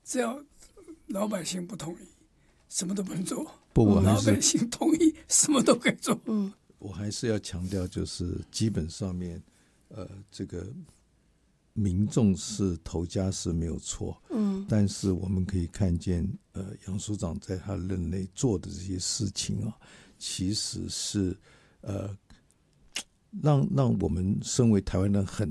只要老百姓不同意，什么都不能做。 不，我还是老百姓同意，什么都可以做。 我还是要强调，就是基本上面，这个民众是头家是没有错，但是我们可以看见，杨署长在他任内做的这些事情啊，其实是让我们身为台湾人很